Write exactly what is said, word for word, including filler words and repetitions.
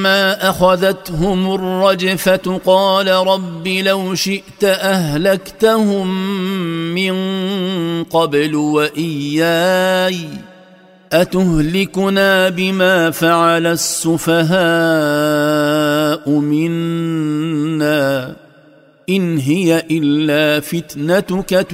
ما أخذتهم الرجفة قال رب لو شئت أهلكتهم من قبل وإياي أتهلكنا بما فعل السفهاء منا إن هي إلا فتنتك